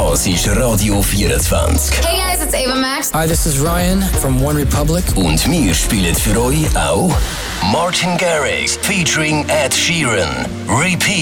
Das ist Radio 24. Hey guys, it's Ava Max. Hi, this is Ryan from One Republic. Und wir spielen für euch auch Martin Garrix featuring Ed Sheeran. Repeat.